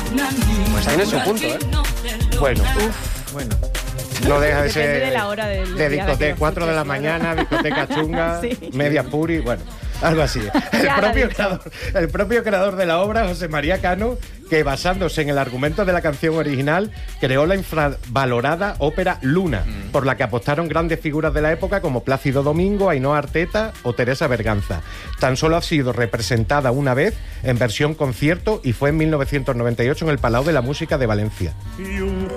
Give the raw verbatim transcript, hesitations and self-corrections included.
Pues tiene su punto, ¿eh? Bueno, Uf. bueno. No deja de Depende ser de la hora del de día discoteca, que lo cuatro de la escuches, mañana, discoteca chunga, Sí. media puri, bueno, algo así. El Ya lo propio, he dicho. creador, el propio creador de la obra, José María Cano, que basándose en el argumento de la canción original, creó la infravalorada ópera Luna, mm. por la que apostaron grandes figuras de la época como Plácido Domingo, Ainhoa Arteta o Teresa Berganza. Tan solo ha sido representada una vez en versión concierto y fue en mil novecientos noventa y ocho en el Palau de la Música de Valencia. Y un